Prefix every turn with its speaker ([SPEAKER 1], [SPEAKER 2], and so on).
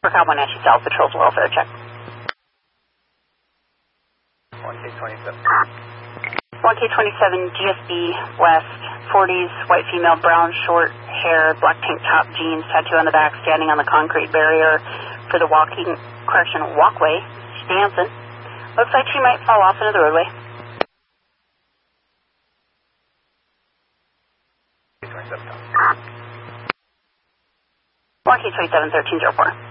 [SPEAKER 1] For Cowboy Nashi South, patrols welfare check.
[SPEAKER 2] 1K27.
[SPEAKER 1] 1K27, GSB, West, 40s, white female, brown, short hair, black tank top, jeans, tattoo on the back, standing on the concrete barrier for the walkway. She's dancing. Looks like she might fall off into the roadway.
[SPEAKER 2] 1K27.
[SPEAKER 1] 1K27, 1304.